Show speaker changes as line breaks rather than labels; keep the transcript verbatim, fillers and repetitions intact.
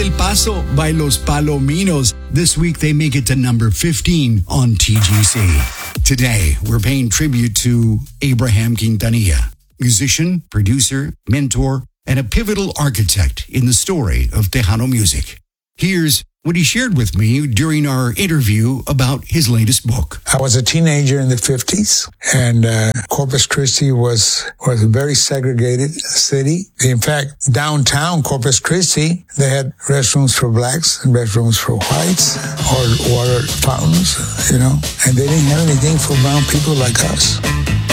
El Paso by Los Palominos. This week they make it to number fifteen on T G C. Today, we're paying tribute to Abraham Quintanilla, musician, producer, mentor, and a pivotal architect in the story of Tejano music. Here's what he shared with me during our interview about his latest book.
I was a teenager in the fifties, and uh, Corpus Christi was was a very segregated city. In fact, downtown Corpus Christi, they had restrooms for blacks and restrooms for whites, or water fountains, you know, and they didn't have anything for brown people like us.